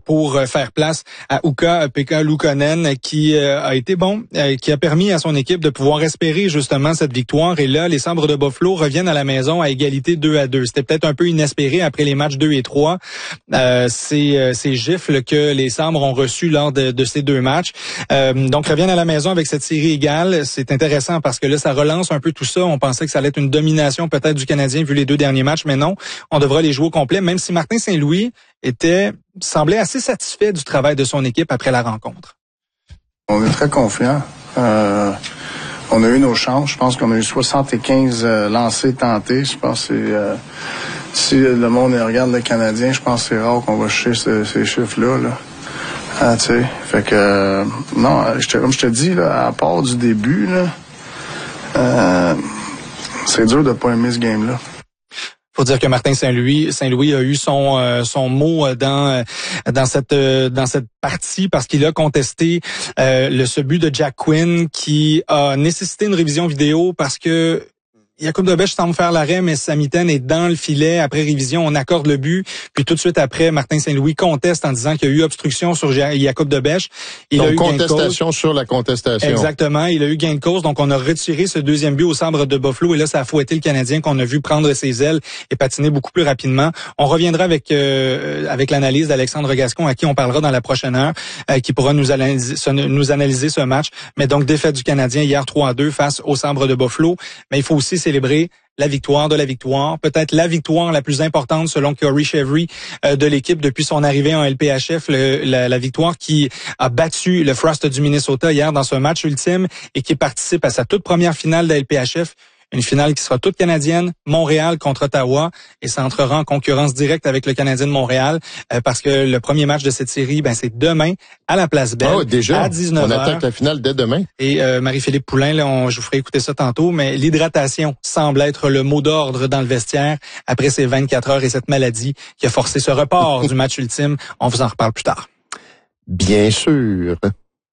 pour faire place à Ukko-Pekka Luukkonen qui a été bon, qui a permis à son équipe de pouvoir espérer justement cette victoire. Et là, les Sabres de Buffalo reviennent à la maison à égalité 2-2. C'était peut-être un peu inespéré après les matchs 2 et 3. Ces gifles que les Sabres ont reçus lors de ces deux matchs. Donc, reviennent à la maison avec cette série égale. C'est intéressant parce que là, ça relance un peu tout ça. On pensait que ça allait être une domination peut-être du Canadien vu les deux derniers matchs, mais non. On devra les jouer au complet, même si Martin Saint-Louis semblait assez satisfait du travail de son équipe après la rencontre. On est très confiants. On a eu nos chances. Je pense qu'on a eu 75 lancers tentés. Je pense que si le monde regarde le Canadien, je pense que c'est rare qu'on va chercher ces chiffres-là. Là. Tu sais, fait que non, comme je te dis, là, à part du début, là, c'est dur de pas aimer ce game-là. Faut dire que Martin Saint-Louis a eu son mot dans cette partie parce qu'il a contesté ce but de Jack Quinn qui a nécessité une révision vidéo parce que Jakub Dobeš semble faire l'arrêt, mais sa mitaine est dans le filet. Après révision, on accorde le but. Puis tout de suite après, Martin Saint-Louis conteste en disant qu'il y a eu obstruction sur Jakub Dobeš. Donc, a eu contestation sur la contestation. Exactement. Il a eu gain de cause. Donc, on a retiré ce deuxième but au Sabres de Buffalo. Et là, ça a fouetté le Canadien qu'on a vu prendre ses ailes et patiner beaucoup plus rapidement. On reviendra avec l'analyse d'Alexandre Gascon, à qui on parlera dans la prochaine heure, qui pourra nous analyser ce match. Mais donc, défaite du Canadien hier 3-2 face au Sabres de Buffalo. Mais il faut aussi célébrer la victoire de la victoire, peut-être la victoire la plus importante selon Corey Chevry de l'équipe depuis son arrivée en LPHF, la victoire qui a battu le Frost du Minnesota hier dans ce match ultime et qui participe à sa toute première finale de la LPHF. Une finale qui sera toute canadienne, Montréal contre Ottawa, et ça entrera en concurrence directe avec le Canadien de Montréal, parce que le premier match de cette série, c'est demain à la Place Belle, déjà, à 19h. On attaque la finale dès demain. Et Marie-Philippe Poulain, là, je vous ferai écouter ça tantôt, mais l'hydratation semble être le mot d'ordre dans le vestiaire après ces 24 heures et cette maladie qui a forcé ce report du match ultime. On vous en reparle plus tard. Bien sûr.